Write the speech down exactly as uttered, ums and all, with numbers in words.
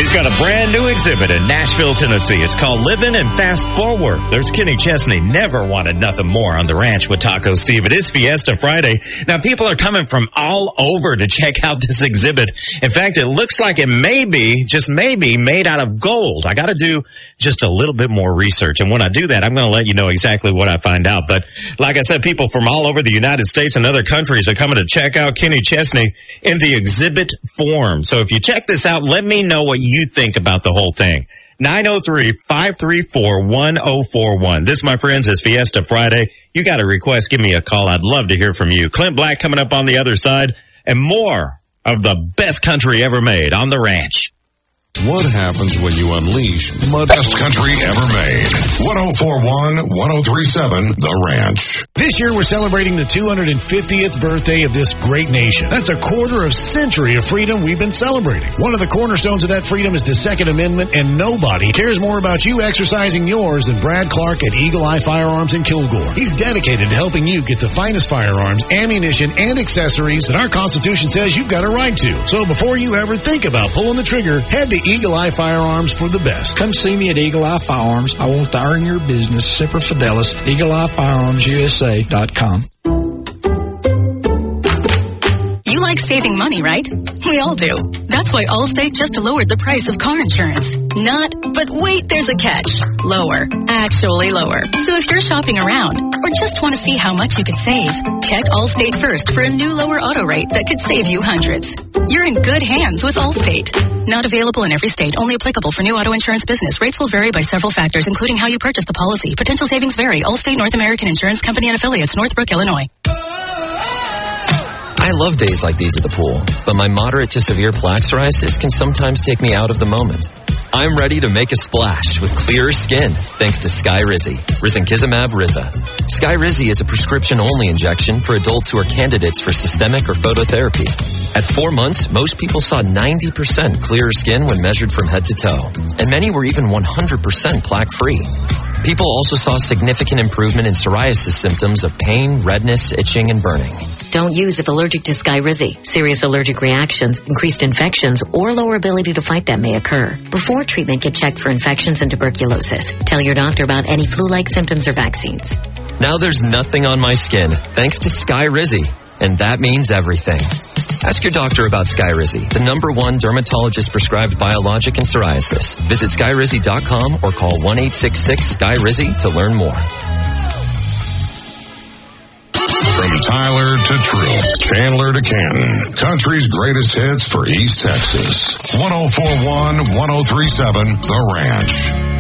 He's got a brand new exhibit in Nashville, Tennessee. It's called Living and Fast Forward. There's Kenny Chesney. Never wanted nothing more on the ranch with Taco Steve. It is Fiesta Friday. Now, people are coming from all over to check out this exhibit. In fact, it looks like it may be, just maybe, made out of gold. I got to do just a little bit more research. And when I do that, I'm going to let you know exactly what I find out. But like I said, people from all over the United States and other countries are coming to check out Kenny Chesney in the exhibit form. So if you check this out, let me know what you think about the whole thing. nine oh three, five three four, one oh four one. This, my friends, is Fiesta Friday. You got a request, give me a call. I'd love to hear from you. Clint Black coming up on the other side, and more of the best country ever made on the ranch. What happens when you unleash mud? Best country ever made. ten forty-one, ten thirty-seven, The Ranch. This year we're celebrating the two hundred fiftieth birthday of this great nation. That's a quarter of century of freedom we've been celebrating. One of the cornerstones of that freedom is the Second Amendment, and nobody cares more about you exercising yours than Brad Clark at Eagle Eye Firearms in Kilgore. He's dedicated to helping you get the finest firearms, ammunition, and accessories that our Constitution says you've got a right to. So before you ever think about pulling the trigger, head to Eagle Eye Firearms for the best. Come see me at Eagle Eye Firearms. I want to earn your business. Semper Fidelis, Eagle Eye Firearms U S A dot com. You like saving money, right? We all do. That's why Allstate just lowered the price of car insurance. Not, but wait, there's a catch. Lower. Actually lower. So if you're shopping around or just want to see how much you could save, check Allstate first for a new lower auto rate that could save you hundreds. You're in good hands with Allstate. Not available in every state. Only applicable for new auto insurance business. Rates will vary by several factors, including how you purchase the policy. Potential savings vary. Allstate North American Insurance Company and Affiliates, Northbrook, Illinois. I love days like these at the pool, but my moderate to severe plaque psoriasis can sometimes take me out of the moment. I'm ready to make a splash with clearer skin thanks to Skyrizi, Risankizumab Riza. Skyrizi is a prescription-only injection for adults who are candidates for systemic or phototherapy. At four months, most people saw ninety percent clearer skin when measured from head to toe, and many were even one hundred percent plaque-free. People also saw significant improvement in psoriasis symptoms of pain, redness, itching, and burning. Don't use if allergic to Skyrizi. Serious allergic reactions, increased infections, or lower ability to fight them may occur. Before treatment, get checked for infections and tuberculosis. Tell your doctor about any flu-like symptoms or vaccines. Now there's nothing on my skin thanks to Skyrizi, and that means everything. Ask your doctor about Skyrizi, the number one dermatologist-prescribed biologic in psoriasis. Visit Skyrizi dot com or call one eight six six, S K Y R I Z I to learn more. From Tyler to Trill, Chandler to Canton, country's greatest hits for East Texas. ten forty-one, ten thirty-seven, The Ranch.